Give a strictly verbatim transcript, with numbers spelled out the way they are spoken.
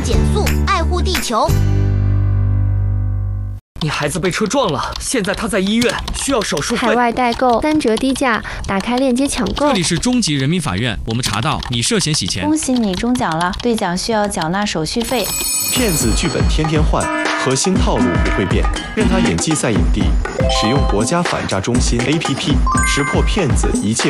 减速，爱护地球。 你孩子被车撞了，现在他在医院，需要手术费。 海外代购三折低价，打开链接抢购。 这里是中级人民法院，我们查到你涉嫌洗钱。 恭喜你中奖了，兑奖需要缴纳手续费。 骗子剧本天天换，核心套路不会变，任他演技赛影帝。使用国家反诈中心 A P P， 识破骗子一切。